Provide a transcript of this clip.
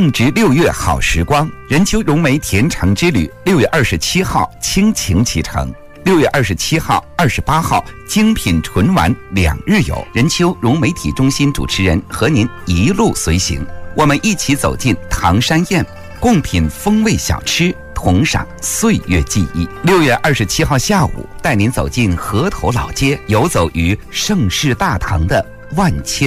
正值6月好时光，任丘融媒田城之旅6月27号倾情启程，6月27号、28号精品纯玩2日游。任丘融媒体中心主持人和您一路随行，我们一起走进唐山宴，共品风味小吃，同赏岁月记忆。6月27号下午，带您走进河头老街，游走于盛世大唐的万千